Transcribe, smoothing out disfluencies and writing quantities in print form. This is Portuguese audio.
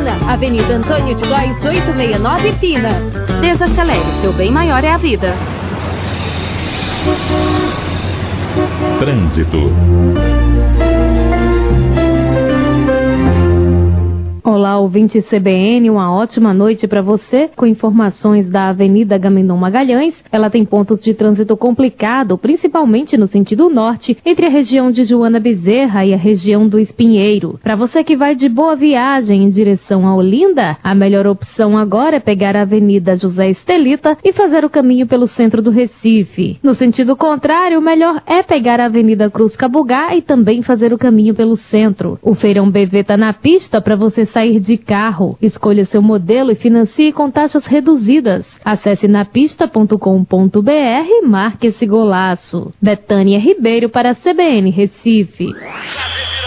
Esquina, Avenida Antônio de Góes, 869 Pina. Desacelere, seu bem maior é a vida. Trânsito. Olá, ouvinte CBN, uma ótima noite para você, com informações da Avenida Agamenon Magalhães. Ela tem pontos de trânsito complicado, principalmente no sentido norte, entre a região de Joana Bezerra e a região do Espinheiro. Para você que vai de Boa Viagem em direção a Olinda, a melhor opção agora é pegar a Avenida José Estelita e fazer o caminho pelo centro do Recife. No sentido contrário, o melhor é pegar a Avenida Cruz Cabugá e também fazer o caminho pelo centro. O Feirão BV tá na pista para você sair de carro. Escolha seu modelo e financie com taxas reduzidas. Acesse napista.com.br e marque esse golaço. Betânia Ribeiro para a CBN Recife.